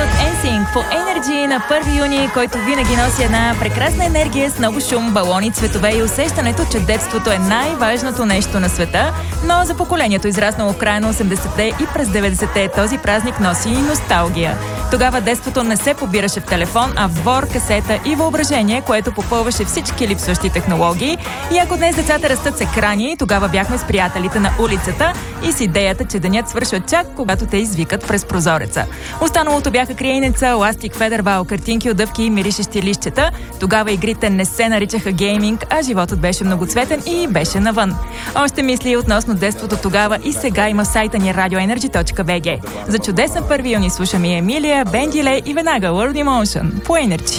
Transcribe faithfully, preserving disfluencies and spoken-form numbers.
от ен синк по Energy на първи юни, който винаги носи една прекрасна енергия с много шум, балони, цветове и усещането, че детството е най-важното нещо на света, но за поколението, израснало в края на осемдесетте и през деветдесетте, този празник носи и носталгия. Тогава детството не се побираше в телефон, а в двор, касета и въображение, което попълваше всички липсващи технологии. И ако днес децата растат с екрани, тогава бяхме с приятелите на улицата и с идеята, че денят свършва чак когато те извикат през прозореца. Останалото бяха криеница, ластик, федербал, картинки от дъвки и миришещи листчета. Тогава игрите не се наричаха гейминг, а животът беше многоцветен и беше навън. Още мисли относно детството тогава и сега има в сайта ни радио енерджи точка би джи. За чудесен първи юни слушаме Емилия, Бендиле и веднага World Emotion по Energy.